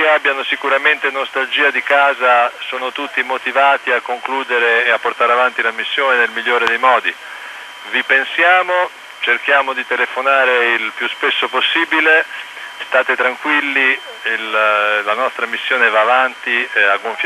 benché abbiano sicuramente nostalgia di casa, sono tutti motivati a concludere e a portare avanti la missione nel migliore dei modi. Vi pensiamo, cerchiamo di telefonare il più spesso possibile, state tranquilli, la nostra missione va avanti a gonfie